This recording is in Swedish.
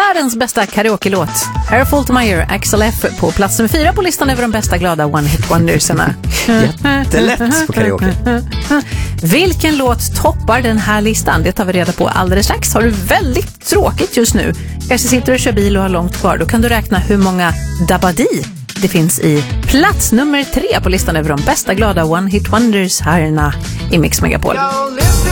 världens bästa karaoke-låt. Harold Faltermeyer, Axel F på plats nummer 4 på listan över de bästa glada one-hit-wondersarna. Jättelätt på karaoke. Vilken låt toppar den här listan? Det tar vi reda på alldeles strax. Har du väldigt tråkigt just nu, kanske sitter och kör bil och har långt kvar, då kan du räkna hur många Dabadi det finns i plats nummer 3 på listan över de bästa glada one-hit-wonders-herrarna i Mix Megapol.